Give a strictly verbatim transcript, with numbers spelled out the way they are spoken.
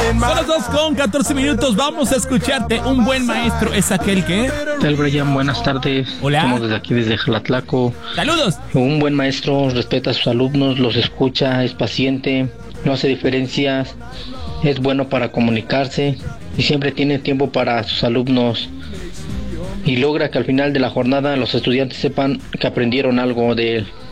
Son las dos con catorce minutos. Vamos a escucharte. Un buen maestro es aquel que... ¿Qué tal, Brian? Buenas tardes. Hola. Estamos desde aquí, desde Jalatlaco. Saludos. Un buen maestro respeta a sus alumnos, los escucha, es paciente, no hace diferencias, es bueno para comunicarse y siempre tiene tiempo para sus alumnos y logra que al final de la jornada los estudiantes sepan que aprendieron algo de él.